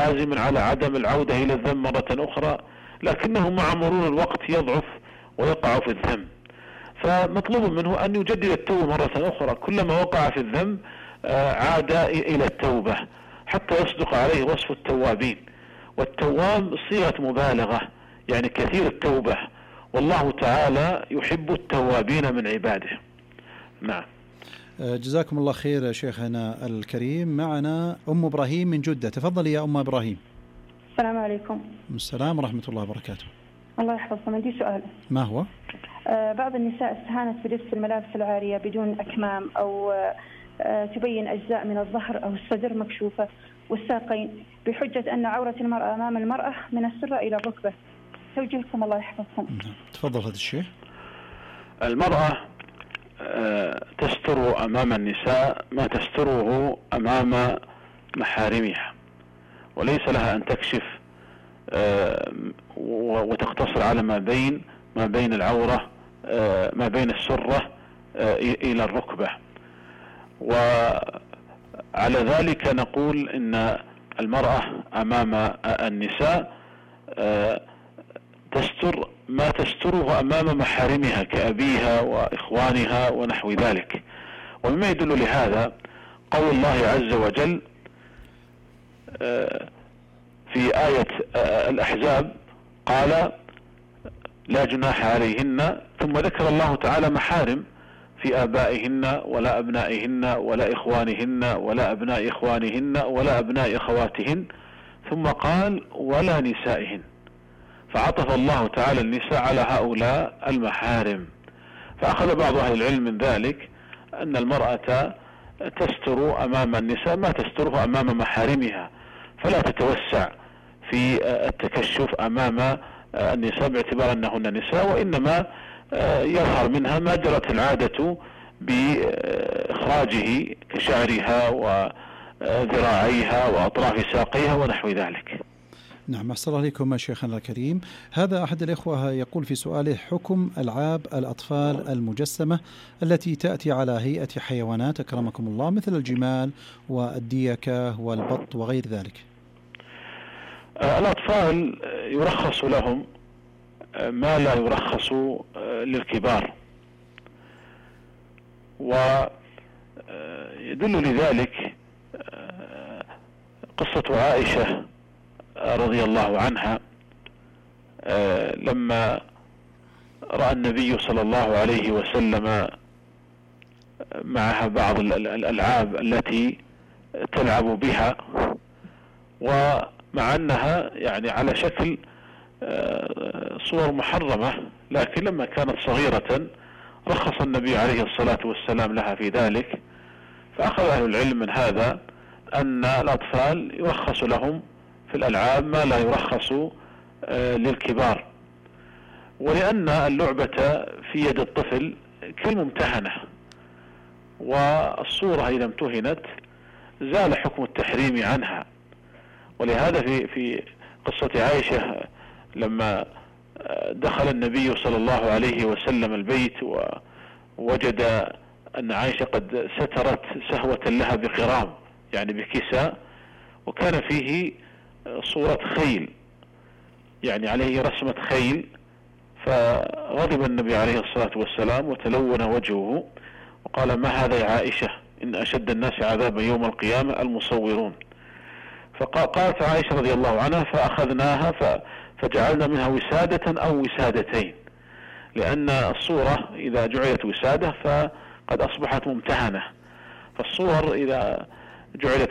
عازم على عدم العودة إلى الذنب مرة أخرى، لكنه مع مرور الوقت يضعف ويقع في الذنب. فمطلوب منه أن يجدد التوبة مرة أخرى، كلما وقع في الذنب عاد إلى التوبة حتى يصدق عليه وصف التوابين. والتواب صيغة مبالغة، يعني كثير التوبة، والله تعالى يحب التوابين من عباده. نعم. جزاكم الله خير شيخنا الكريم. معنا أم إبراهيم من جدة، تفضلي يا أم إبراهيم. السلام عليكم. السلام ورحمة الله وبركاته. الله يحفظكم. عندي سؤال. ما هو؟ بعض النساء استهانت بلبس الملابس العارية بدون أكمام أو تبين أجزاء من الظهر أو الصدر مكشوفة والساقين بحجة أن عورة المرأة أمام المرأة من السرة إلى الركبة. توجيهكم الله يحفظكم. تفضل هذا الشيء. المرأة تستر أمام النساء ما تستره أمام محارمها، وليس لها أن تكشف وتقتصر على ما بين العورة، ما بين السرة إلى الركبة. وعلى ذلك نقول إن المرأة أمام النساء تستر ما تستره أمام محارمها كأبيها وإخوانها ونحو ذلك. ومما يدل لهذا قول الله عز وجل في آية الأحزاب قال لا جناح عليهن، ثم ذكر الله تعالى محارم في آبائهن ولا أبنائهن ولا إخوانهن ولا أبناء إخوانهن ولا أبناء أخواتهن، ثم قال ولا نسائهن، فعطف الله تعالى النساء على هؤلاء المحارم. فأخذ بعض أهل العلم من ذلك أن المرأة تستر أمام النساء ما تستره أمام محارمها، فلا تتوسع في التكشف أمام النساء باعتبار أنهن نساء، وإنما يظهر منها ما جرت العادة بإخراجه كشعرها وذراعيها وأطراف ساقيها ونحو ذلك. نعم. أحسن الله عليكم شيخنا الكريم. هذا أحد الإخوة يقول في سؤاله: حكم ألعاب الأطفال المجسمة التي تأتي على هيئة حيوانات أكرمكم الله، مثل الجمال والديكة والبط وغير ذلك. الأطفال يرخص لهم ما لا يرخص للكبار، ويدل لذلك قصة عائشة رضي الله عنها لما رأى النبي صلى الله عليه وسلم معها بعض الألعاب التي تلعب بها، ومع أنها يعني على شكل صور محرمة، لكن لما كانت صغيرة رخص النبي عليه الصلاة والسلام لها في ذلك. فأخذ أهل العلم من هذا أن الأطفال يرخص لهم في الألعاب ما لا يرخص للكبار، ولأن اللعبة في يد الطفل كالممتهنة، والصورة إذا امتهنت زال حكم التحريم عنها. ولهذا في قصة عائشة لما دخل النبي صلى الله عليه وسلم البيت ووجد أن عائشة قد سترت سهوة لها بقرام، يعني بكساء، وكان فيه صورة خيل، يعني عليه رسمة خيل، فغضب النبي عليه الصلاة والسلام وتلون وجهه وقال: ما هذا يا عائشة؟ إن أشد الناس عذابا يوم القيامة المصورون. فقالت عائشة رضي الله عنها: فأخذناها فجعلنا منها وسادة أو وسادتين، لأن الصورة إذا جعلت وسادة فقد أصبحت ممتهنة، فالصور إذا جعلت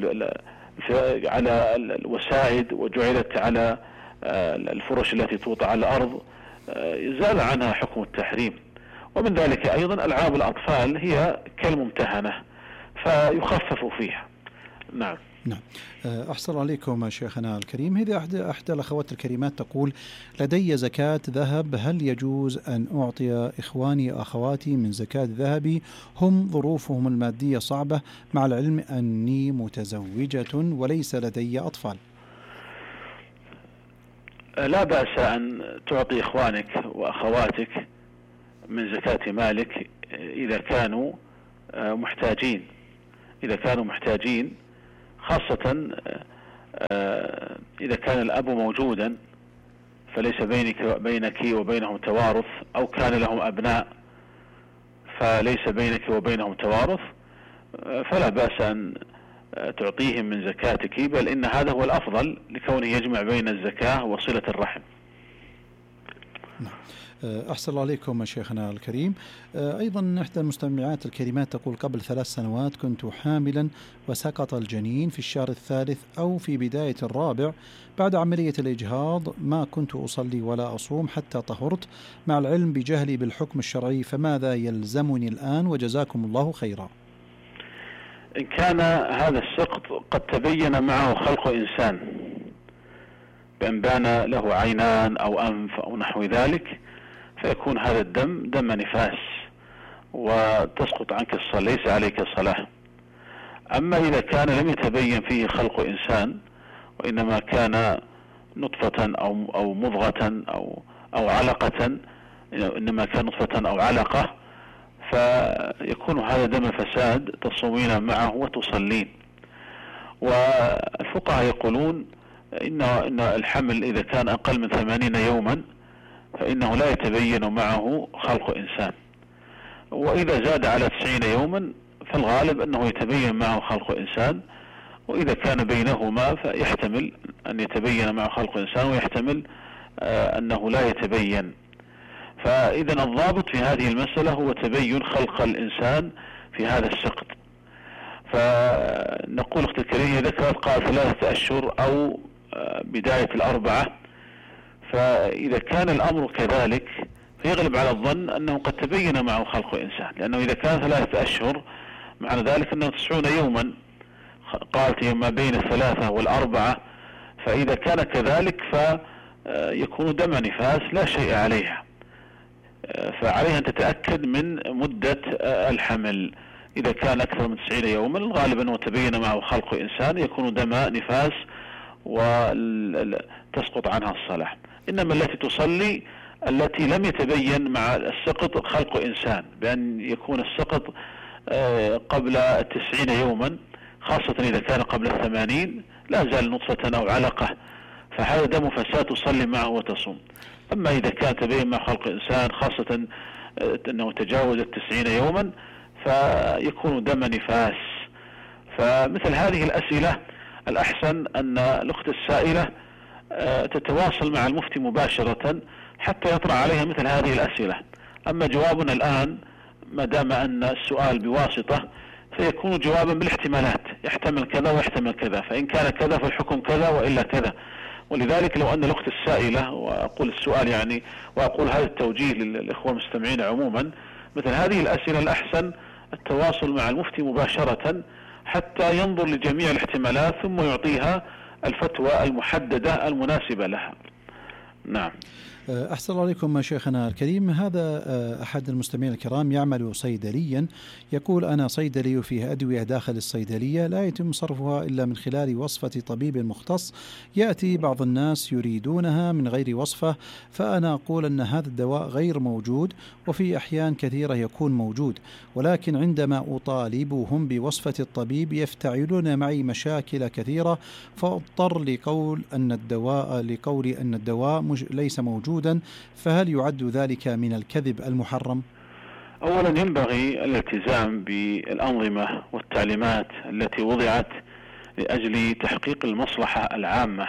على الوسائد وجعلت على الفرش التي توضع على الأرض زال عنها حكم التحريم. ومن ذلك أيضا ألعاب الأطفال هي كالممتهنة فيخفف فيها. نعم. نعم. أحسن عليكم شيخنا الكريم. هذه أحدى الأخوات الكريمات تقول: لدي زكاة ذهب، هل يجوز أن أعطي إخواني وأخواتي من زكاة ذهبي؟ هم ظروفهم المادية صعبة، مع العلم أني متزوجة وليس لدي أطفال. لا بأس أن تعطي إخوانك وأخواتك من زكاة مالك إذا كانوا محتاجين، خاصة إذا كان الأب موجودا فليس بينك وبينهم توارث، أو كان لهم أبناء فليس بينك وبينهم توارث، فلا بأس أن تعطيهم من زكاتك، بل إن هذا هو الأفضل لكونه يجمع بين الزكاة وصلة الرحم. أحسن الله عليكم شيخنا الكريم. أيضا إحدى المستمعات الكريمات تقول: قبل 3 سنوات كنت حاملا وسقط الجنين في الشهر الثالث أو في بداية الرابع بعد عملية الإجهاض. ما كنت أصلي ولا أصوم حتى طهرت، مع العلم بجهلي بالحكم الشرعي، فماذا يلزمني الآن؟ وجزاكم الله خيرا. إن كان هذا السقط قد تبين معه خلق إنسان بأن بان له عينان أو أنف أو نحو ذلك، فيكون هذا الدم دم نفاس وتسقط عنك الصلاة، ليس عليك الصلاة. أما إذا كان لم يتبين فيه خلق إنسان وإنما كان نطفة أو مضغة أو علقة، إنما كان نطفة أو علقة، فيكون هذا دم فساد تصومين معه وتصلين. والفقهاء يقولون إن الحمل إذا كان أقل من 80 يوما فإنه لا يتبين معه خلق إنسان، وإذا زاد على 90 يوما فالغالب أنه يتبين معه خلق إنسان، وإذا كان بينهما فيحتمل أن يتبين معه خلق إنسان ويحتمل أنه لا يتبين. فإذا الضابط في هذه المسألة هو تبين خلق الإنسان في هذا السقط. فنقول أختي الكريمة إذا كانت قال 3 أشهر أو بداية ال4، فإذا كان الأمر كذلك فيغلب على الظن أنه قد تبين معه خلق إنسان، لأنه إذا كان 3 أشهر معنى ذلك أنه 90 يوما، قالت ما بين 3 و4، فإذا كان كذلك فيكون دم نفاس لا شيء عليها، فعليها أن تتأكد من مدة الحمل. إذا كان أكثر من 90 يوما الغالب أنه تبين معه خلق إنسان يكون دم نفاس وتسقط عنها الصلاة. إنما التي تصلي التي لم يتبين مع السقط خلق إنسان، بأن يكون السقط قبل 90 يوما، خاصة إذا كان قبل 80 لا زال نطفة أو علقة، فهذا دم فساد تصلي معه وتصوم. أما إذا كان تبين مع خلق إنسان خاصة أنه تجاوز 90 يوما فيكون دم نفاس. فمثل هذه الأسئلة الأحسن أن الأخت السائلة تتواصل مع المفتي مباشرة حتى يطرح عليها مثل هذه الأسئلة. أما جوابنا الآن ما دام أن السؤال بواسطة فيكون جوابا بالاحتمالات، يحتمل كذا ويحتمل كذا، فإن كان كذا فالحكم كذا وإلا كذا. ولذلك لو أن الأخت السائلة، وأقول السؤال يعني وأقول هذا التوجيه للإخوة المستمعين عموما، مثل هذه الأسئلة الأحسن التواصل مع المفتي مباشرة حتى ينظر لجميع الاحتمالات ثم يعطيها الفتوى المحددة المناسبة لها. نعم. أحسن الله عليكم شيخنا الكريم. هذا أحد المستمعين الكرام يعمل صيدليا، يقول: أنا صيدلي وفيه أدوية داخل الصيدلية لا يتم صرفها إلا من خلال وصفة طبيب مختص، يأتي بعض الناس يريدونها من غير وصفة، فأنا أقول أن هذا الدواء غير موجود، وفي أحيان كثيرة يكون موجود، ولكن عندما أطالبهم بوصفة الطبيب يفتعلون معي مشاكل كثيرة، فأضطر لقول أن الدواء ليس موجودا، فهل يعد ذلك من الكذب المحرم؟ أولا ينبغي الالتزام بالأنظمة والتعليمات التي وضعت لأجل تحقيق المصلحة العامة.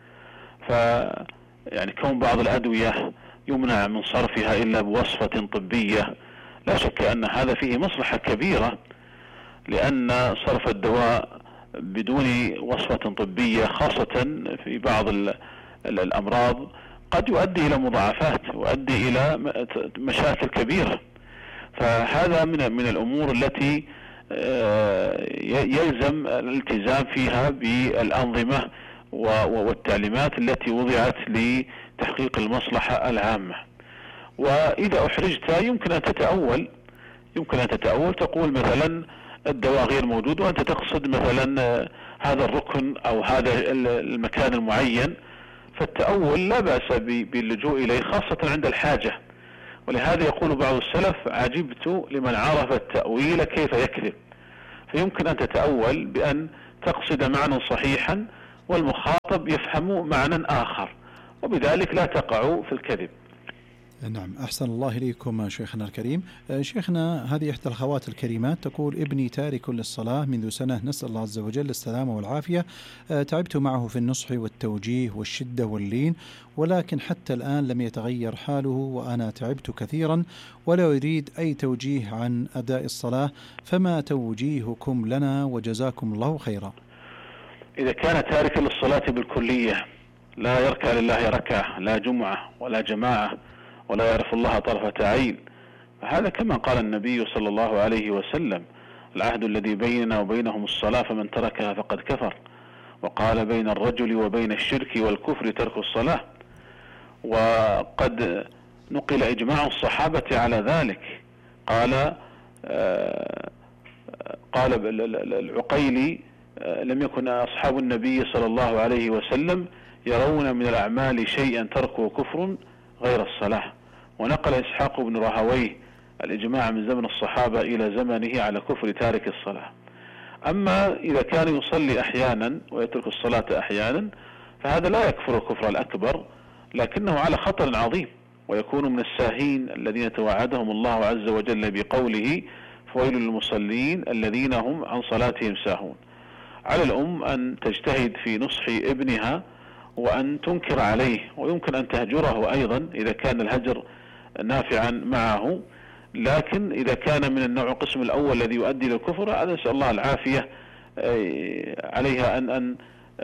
يعني كون بعض الأدوية يمنع من صرفها إلا بوصفة طبية، لا شك أن هذا فيه مصلحة كبيرة، لأن صرف الدواء بدون وصفة طبية خاصة في بعض الأمراض قد يؤدي إلى مضاعفات ويؤدي إلى مشاكل كبيرة. فهذا من الأمور التي يلزم الالتزام فيها بالأنظمة والتعليمات التي وضعت لتحقيق المصلحة العامة. وإذا أحرجت يمكن أن تتأول تقول مثلا الدواء غير موجود، وأنت تقصد مثلا هذا الركن أو هذا المكان المعين، فالتأول لا بأس باللجوء إليه خاصة عند الحاجة. ولهذا يقول بعض السلف: عجبت لمن عرف التأويل كيف يكذب. فيمكن أن تتأول بأن تقصد معنى صحيحا والمخاطب يفهم معنى آخر، وبذلك لا تقع في الكذب. نعم، أحسن الله إليكم شيخنا الكريم. شيخنا، هذه إحدى الأخوات الكريمات تقول: ابني تارك للصلاة منذ سنة، نسأل الله عز وجل السلامة والعافية. تعبت معه في النصح والتوجيه والشدة واللين، ولكن حتى الآن لم يتغير حاله، وأنا تعبت كثيرا ولا يريد أي توجيه عن أداء الصلاة، فما توجيهكم لنا وجزاكم الله خيرا؟ إذا كان تاركا للصلاة بالكلية، لا يركع لله ركعة، لا جمعة ولا جماعة، ولا يعرف الله طرفة عين، فهذا كما قال النبي صلى الله عليه وسلم: العهد الذي بيننا وبينهم الصلاة، فمن تركها فقد كفر. وقال: بين الرجل وبين الشرك والكفر ترك الصلاة. وقد نقل إجماع الصحابة على ذلك. قال العقيلي: لم يكن أصحاب النبي صلى الله عليه وسلم يرون من الأعمال شيئا تركه كفر غير الصلاة. ونقل إسحاق بن راهويه الإجماع من زمن الصحابة إلى زمنه على كفر تارك الصلاة. أما إذا كان يصلي أحيانا ويترك الصلاة أحيانا، فهذا لا يكفر الكفر الأكبر، لكنه على خطر عظيم، ويكون من الساهين الذين توعدهم الله عز وجل بقوله: فويل للمصلين الذين هم عن صلاتهم ساهون. على الأم أن تجتهد في نصح ابنها وأن تنكر عليه، ويمكن أن تهجره أيضا إذا كان الهجر نافعا معه. لكن إذا كان من النوع القسم الأول الذي يؤدي للكفر، هذا نسأل الله العافية، عليها أن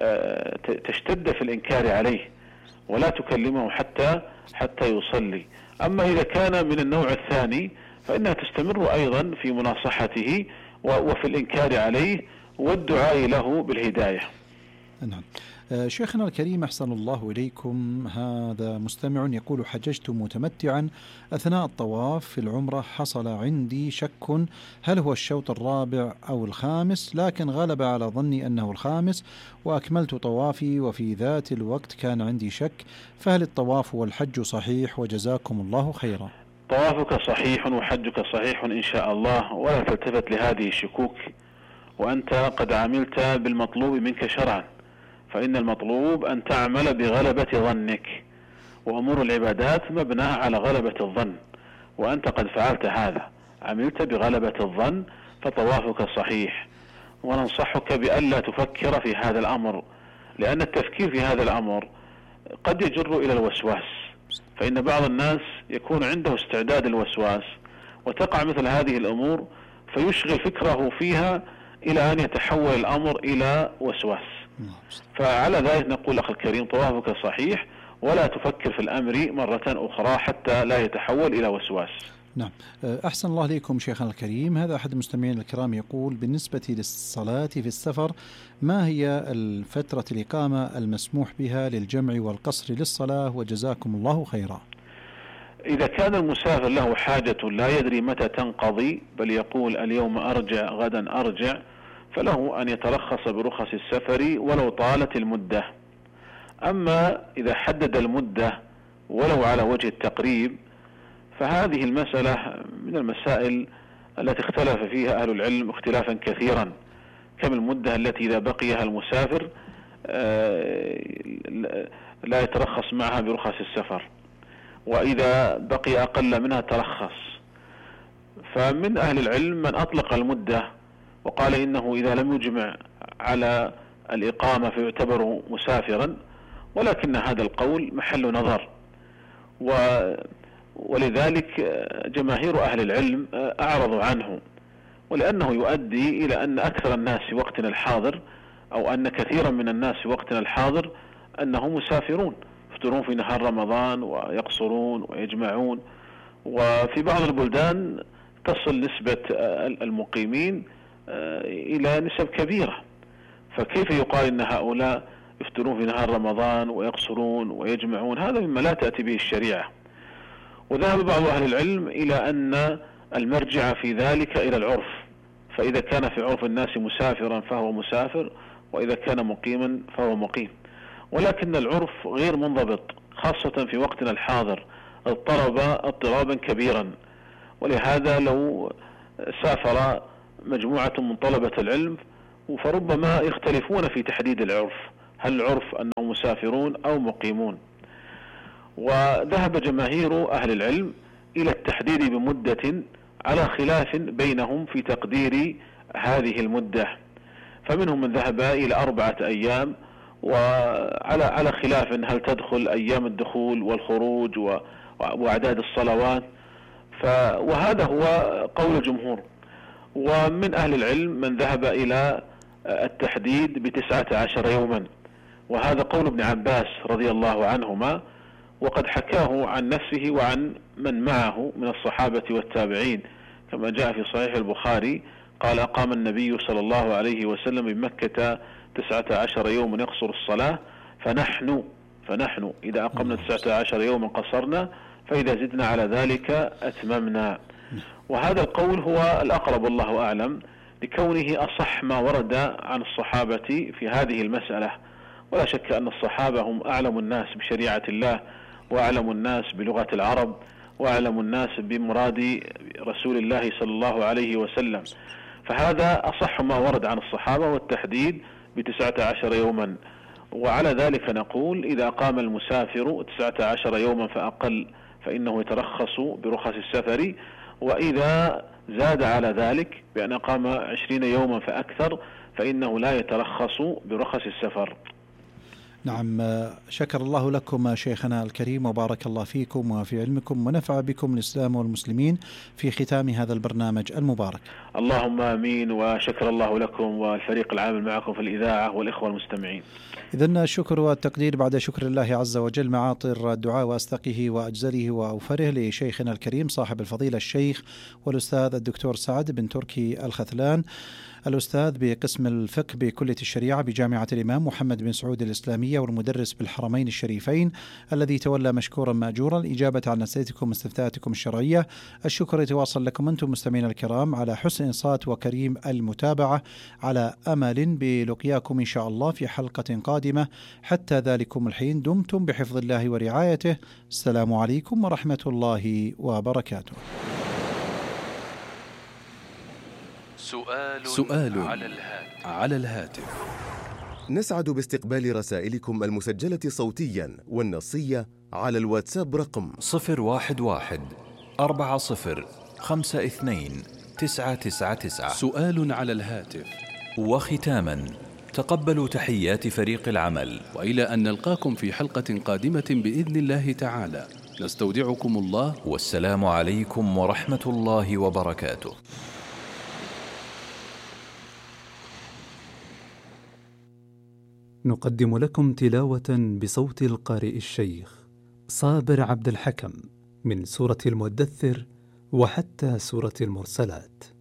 تشتد في الإنكار عليه ولا تكلمه حتى يصلي. أما إذا كان من النوع الثاني، فإنها تستمر أيضا في مناصحته وفي الإنكار عليه والدعاء له بالهداية. نعم. شيخنا الكريم، أحسن الله إليكم، هذا مستمع يقول: حججت متمتعا، أثناء الطواف في العمرة حصل عندي شك هل هو الشوط الرابع أو الخامس، لكن غلب على ظني أنه الخامس، وأكملت طوافي، وفي ذات الوقت كان عندي شك، فهل الطواف والحج صحيح؟ وجزاكم الله خيرا. طوافك صحيح وحجك صحيح إن شاء الله، ولا تلتفت لهذه الشكوك، وأنت قد عملت بالمطلوب منك شرعا، فإن المطلوب أن تعمل بغلبة ظنك، وأمور العبادات مبنى على غلبة الظن، وأنت قد فعلت هذا، عملت بغلبة الظن، فطوافك صحيح. وننصحك بألا تفكر في هذا الأمر، لأن التفكير في هذا الأمر قد يجر إلى الوسواس، فإن بعض الناس يكون عنده استعداد الوسواس، وتقع مثل هذه الأمور فيشغل فكره فيها إلى أن يتحول الأمر إلى وسواس. فعلى ذلك نقول أخي الكريم: طوافك صحيح، ولا تفكر في الأمر مرة أخرى حتى لا يتحول إلى وسواس. نعم. أحسن الله عليكم شيخنا الكريم. هذا أحد المستمعين الكرام يقول: بالنسبة للصلاة في السفر، ما هي الفترة الإقامة المسموح بها للجمع والقصر للصلاة؟ وجزاكم الله خيرا. إذا كان المسافر له حاجة لا يدري متى تنقضي، بل يقول اليوم أرجع غدا أرجع، فله أن يترخص برخص السفر ولو طالت المدة. أما إذا حدد المدة ولو على وجه التقريب، فهذه المسألة من المسائل التي اختلف فيها أهل العلم اختلافا كثيرا، كم المدة التي إذا بقيها المسافر لا يترخص معها برخص السفر، وإذا بقي أقل منها ترخص. فمن أهل العلم من أطلق المدة وقال إنه إذا لم يجمع على الإقامة فيعتبر مسافرا، ولكن هذا القول محل نظر، ولذلك جماهير أهل العلم أعرضوا عنه، ولأنه يؤدي إلى أن أكثر الناس في وقتنا الحاضر، أو أن كثيرا من الناس في وقتنا الحاضر أنهم مسافرون، يفطرون في نهار رمضان ويقصرون ويجمعون، وفي بعض البلدان تصل نسبة المقيمين إلى نسب كبيرة، فكيف يقال إن هؤلاء يفطرون في نهار رمضان ويقصرون ويجمعون؟ هذا مما لا تأتي به الشريعة. وذهب بعض أهل العلم إلى أن المرجع في ذلك إلى العرف، فإذا كان في عرف الناس مسافرا فهو مسافر، وإذا كان مقيما فهو مقيم. ولكن العرف غير منضبط، خاصة في وقتنا الحاضر اضطرب اضطرابا كبيرا، ولهذا لو سافر مجموعة من طلبة العلم فربما يختلفون في تحديد العرف، هل العرف أنهم مسافرون أو مقيمون. وذهب جماهير أهل العلم إلى التحديد بمدة على خلاف بينهم في تقدير هذه المدة، فمنهم من ذهب إلى 4 أيام، وعلى خلاف هل تدخل أيام الدخول والخروج وأعداد الصلوات، وهذا هو قول الجمهور. ومن أهل العلم من ذهب إلى التحديد ب19 يوما، وهذا قول ابن عباس رضي الله عنهما، وقد حكاه عن نفسه وعن من معه من الصحابة والتابعين، كما جاء في صحيح البخاري قال: أقام النبي صلى الله عليه وسلم بمكة 19 يوما يقصر الصلاة، فنحن إذا أقمنا 19 يوما قصرنا، فإذا زدنا على ذلك أتممنا. وهذا القول هو الأقرب والله أعلم، لكونه أصح ما ورد عن الصحابة في هذه المسألة. ولا شك أن الصحابة هم أعلم الناس بشريعة الله، وأعلم الناس بلغة العرب، وأعلم الناس بمراد رسول الله صلى الله عليه وسلم، فهذا أصح ما ورد عن الصحابة، والتحديد ب19 يوما. وعلى ذلك نقول: إذا قام المسافر 19 يوما فأقل فإنه يترخص برخص السفر، وإذا زاد على ذلك بأن قام 20 يوما فأكثر فإنه لا يترخص برخص السفر. نعم، شكر الله لكم شيخنا الكريم، وبارك الله فيكم وفي علمكم، ونفع بكم الإسلام والمسلمين في ختام هذا البرنامج المبارك. اللهم آمين، وشكر الله لكم والفريق العامل معكم في الإذاعة والإخوة المستمعين. إذن الشكر والتقدير بعد شكر الله عز وجل، معاطر الدعاء وأستقه وأجزله وأوفره لشيخنا الكريم صاحب الفضيلة الشيخ والأستاذ الدكتور سعد بن تركي الخثلان، الأستاذ بقسم الفقه بكلية الشريعة بجامعة الإمام محمد بن سعود الإسلامية، والمدرس بالحرمين الشريفين، الذي تولى مشكورا مأجورا الإجابة عن أسئلتكم واستفتاءاتكم الشرعية. الشكر يتواصل لكم أنتم مستمعين الكرام على حسن إنصات وكريم المتابعة، على أمل بلقياكم إن شاء الله في حلقة قادمة. حتى ذلكم الحين دمتم بحفظ الله ورعايته. السلام عليكم ورحمة الله وبركاته. سؤال على الهاتف. نسعد باستقبال رسائلكم المسجلة صوتيا والنصية على الواتساب رقم 011-40-52-999. سؤال على الهاتف. وختاما، تقبلوا تحيات فريق العمل، وإلى أن نلقاكم في حلقة قادمة بإذن الله تعالى، نستودعكم الله، والسلام عليكم ورحمة الله وبركاته. نقدم لكم تلاوة بصوت القارئ الشيخ صابر عبد الحكم من سورة المدثر وحتى سورة المرسلات.